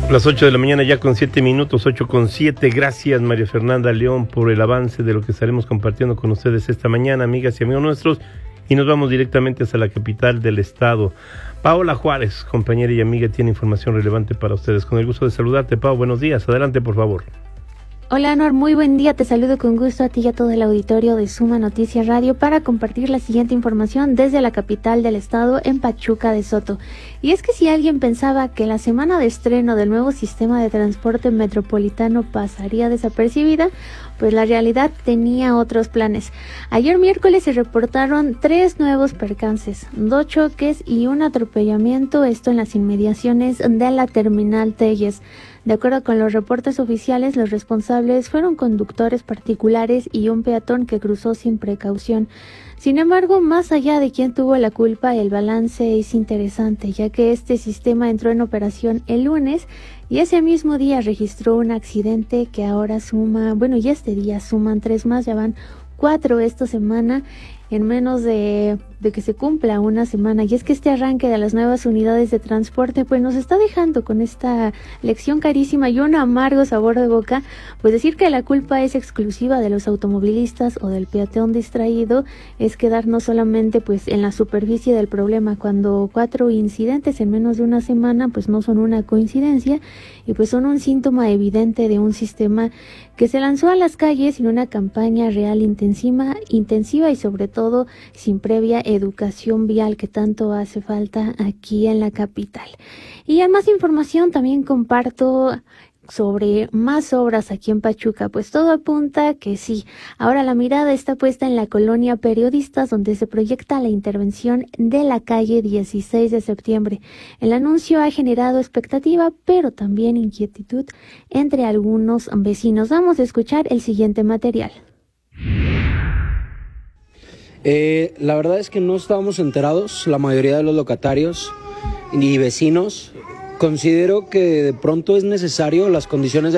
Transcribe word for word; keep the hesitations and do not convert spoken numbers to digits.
Las ocho de la mañana ya con siete minutos, ocho con siete. Gracias María Fernanda León por el avance de lo que estaremos compartiendo con ustedes esta mañana, amigas y amigos nuestros. Y nos vamos directamente hasta la capital del estado. Paola Juárez, compañera y amiga, tiene información relevante para ustedes. Con el gusto de saludarte, Pao. Buenos días. Adelante, por favor. Hola, Anor, muy buen día. Te saludo con gusto a ti y a todo el auditorio de Suma Noticias Radio para compartir la siguiente información desde la capital del estado en Pachuca de Soto. Y es que si alguien pensaba que la semana de estreno del nuevo sistema de transporte metropolitano pasaría desapercibida, pues la realidad tenía otros planes. Ayer miércoles se reportaron tres nuevos percances, dos choques y un atropellamiento, esto en las inmediaciones de la terminal Telles. De acuerdo con los reportes oficiales, los responsables fueron conductores particulares y un peatón que cruzó sin precaución. Sin embargo, más allá de quién tuvo la culpa, el balance es interesante, ya que este sistema entró en operación el lunes y ese mismo día registró un accidente que ahora suma, bueno, y este día suman tres más, ya van cuatro esta semana, en menos de, de que se cumpla una semana. Y es que este arranque de las nuevas unidades de transporte pues nos está dejando con esta lección carísima y un amargo sabor de boca, pues decir que la culpa es exclusiva de los automovilistas o del peatón distraído es quedarnos solamente pues en la superficie del problema, cuando cuatro incidentes en menos de una semana pues no son una coincidencia y pues son un síntoma evidente de un sistema que se lanzó a las calles sin una campaña real intensiva, intensiva y sobre todo sin previa educación vial que tanto hace falta aquí en la capital. Y en más información también comparto sobre más obras aquí en Pachuca, pues todo apunta que sí. Ahora la mirada está puesta en la colonia Periodistas, donde se proyecta la intervención de la calle dieciséis de septiembre. El anuncio ha generado expectativa, pero también inquietud entre algunos vecinos. Vamos a escuchar el siguiente material. Eh, la verdad es que no estábamos enterados, la mayoría de los locatarios y vecinos. Considero que de pronto es necesario las condiciones de